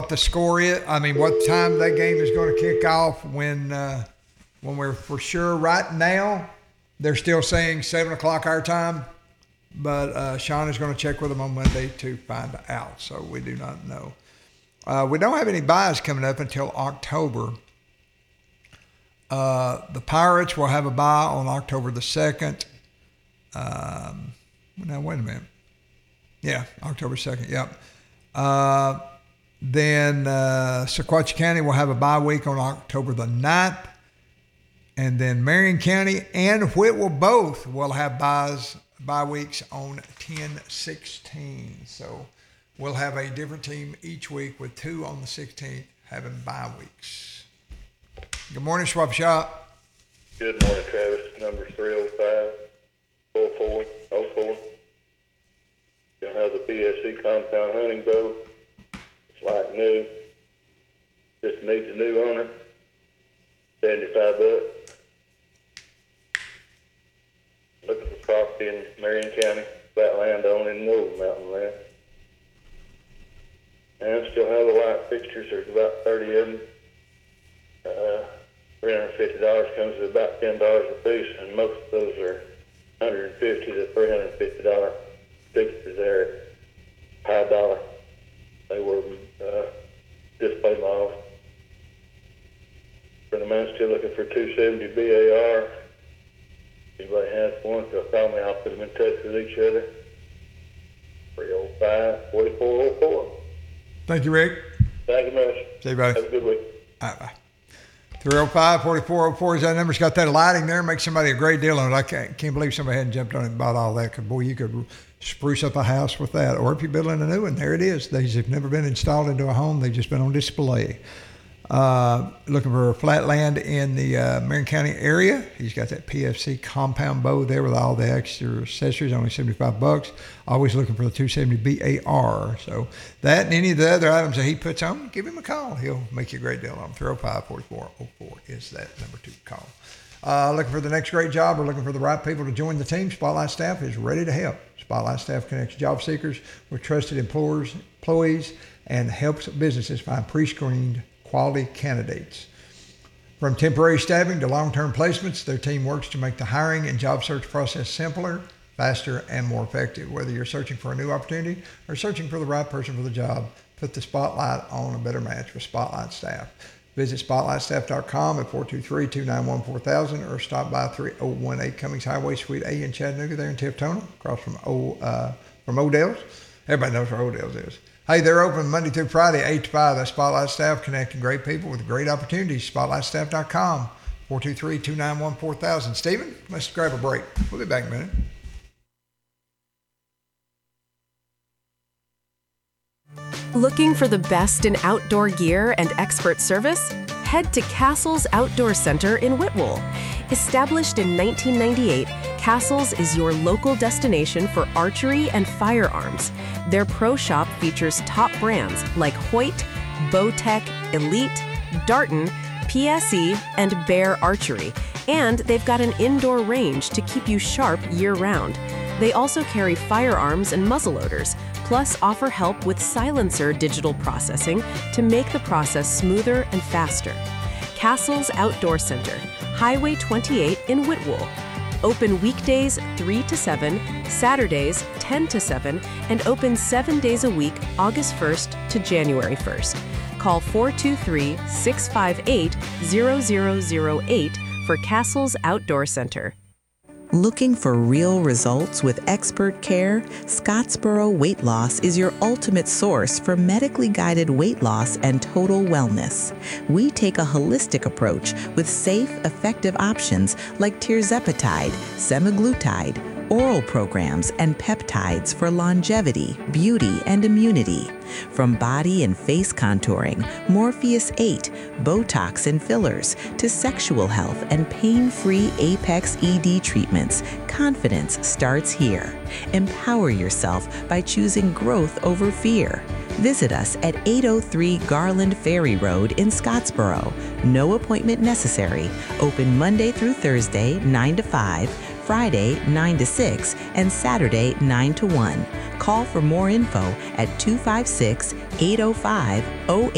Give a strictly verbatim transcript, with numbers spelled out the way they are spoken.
what the score is. I mean, what time that game is going to kick off when uh, when we're for sure. Right now, they're still saying seven o'clock our time, but uh, Sean is going to check with them on Monday to find out. So we do not know. Uh, we don't have any buys coming up until October. Uh, the Pirates will have a bye on October the second. Um, now, wait a minute. Yeah, October second, yep. Uh, then uh, Sequatchie County will have a bye week on October the ninth. And then Marion County and Whitwell both will have buys, bye weeks on ten sixteen. So we'll have a different team each week with two on the sixteenth having bye weeks. Good morning, Schwab Shop. Good morning, Travis. Number three oh five, four four oh four. You'll have the P S C compound hunting bow. It's like new. Just needs a new owner. seventy-five bucks. Looking for property in Marion County, flat land owned in Noble Mountain land. And still have the white fixtures. There's about thirty of them. Uh, three hundred fifty dollars comes to about ten dollars a piece, and most of those are one hundred fifty to three hundred fifty dollars fixtures there at high dollar. They were uh, display models. For the man still looking for two seventy B A R. If anybody has one, they'll call me. I'll put them in touch with each other. three oh five, four four oh four. Thank you, Rick. Thank you much. See you, buddy. Have a good week. All right, bye. three oh five, four four oh four is that number. It's got that lighting there. Makes somebody a great deal on it. I can't, can't believe somebody hadn't jumped on it and bought all that, because, boy, you could spruce up a house with that. Or if you're building a new one, there it is. These have never been installed into a home. They've just been on display. Uh, looking for flat land in the uh, Marion County area. He's got that P F C compound bow there with all the extra accessories, only seventy-five bucks. Always looking for the two seventy B A R. So that and any of the other items that he puts on, give him a call. He'll make you a great deal on them. three oh five, four four oh four is that number to call. Uh, looking for the next great job or looking for the right people to join the team, Spotlight Staff is ready to help. Spotlight Staff connects job seekers with trusted employers, employees and helps businesses find pre-screened quality candidates. From temporary staffing to long-term placements, their team works to make the hiring and job search process simpler, faster, and more effective. Whether you're searching for a new opportunity or searching for the right person for the job, put the spotlight on a better match with Spotlight Staff. Visit spotlight staff dot com at four two three, two nine one, four thousand or stop by three oh one eight Cummings Highway, Suite A in Chattanooga there in Tiptona, across from o, uh, from Odell's. Everybody knows where Odell's is. Hey, they're open Monday through Friday, eight to five. That's Spotlight Staff, connecting great people with great opportunities. spotlight staff dot com, four two three, two nine one, four thousand. Stephen, let's grab a break. We'll be back in a minute. Looking for the best in outdoor gear and expert service? Head to Castles Outdoor Center in Whitwell. Established in nineteen ninety-eight, Castles is your local destination for archery and firearms. Their pro shop features top brands like Hoyt, Bowtech, Elite, Darton, P S E, and Bear Archery. And they've got an indoor range to keep you sharp year-round. They also carry firearms and muzzleloaders, plus offer help with silencer digital processing to make the process smoother and faster. Castles Outdoor Center, Highway twenty-eight in Whitwell. Open weekdays three to seven, Saturdays ten to seven, and open seven days a week, August first to January first. Call four two three, six five eight, zero zero zero eight for Castles Outdoor Center. Looking for real results with expert care? Scottsboro Weight Loss is your ultimate source for medically guided weight loss and total wellness. We take a holistic approach with safe, effective options like tirzepatide, semaglutide, oral programs, and peptides for longevity, beauty, and immunity. From body and face contouring, Morpheus eight, Botox and fillers, to sexual health and pain-free Apex E D treatments, confidence starts here. Empower yourself by choosing growth over fear. Visit us at eight oh three Garland Ferry Road in Scottsboro. No appointment necessary. Open Monday through Thursday, nine to five, Friday, nine to six, and Saturday, nine to one. Call for more info at two five six, eight oh five, oh eight